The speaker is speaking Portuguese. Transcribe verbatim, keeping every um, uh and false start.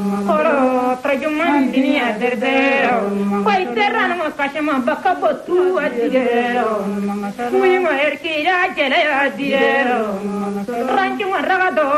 Koro trajuman dunia derdero Koi terran mo kashma bakabo tu adigero Mui mo erkira jele adigero Ranki mo ragado